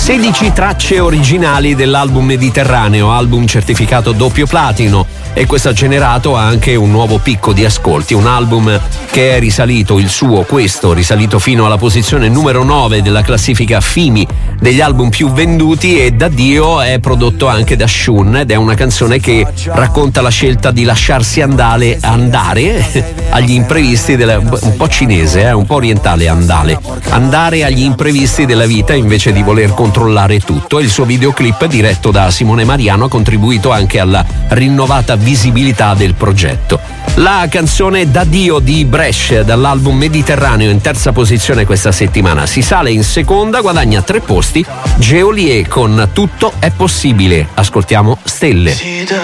16 tracce originali dell'album Mediterraneo, album certificato doppio platino, e questo ha generato anche un nuovo picco di ascolti, un album che è risalito, risalito fino alla posizione numero 9 della classifica FIMI degli album più venduti, e Da Dio è prodotto anche da Shun ed è una canzone che racconta la scelta di lasciarsi andare agli imprevisti un po' cinese, un po' orientale, andare agli imprevisti della vita invece di voler controllare tutto. Il suo videoclip, diretto da Simone Mariano, ha contribuito anche alla rinnovata visibilità del progetto. La canzone Da Dio di Brescia dall'album Mediterraneo in terza posizione questa settimana. Si sale in seconda, guadagna 3 posti Geolier con Tutto è possibile. Ascoltiamo Stelle. Si dà